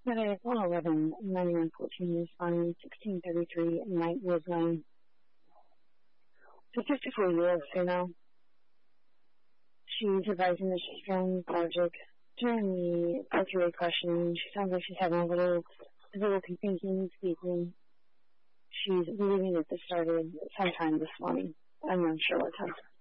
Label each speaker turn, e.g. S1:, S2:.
S1: Saturday, April 11, 9114 is fine, 1633, night was 9. So 54-year-old female. She's advising that she's feeling lethargic. During the PQA questioning, she sounds like she's having a little difficulty thinking, speaking. She's believing that this started sometime this morning. I'm not sure what time.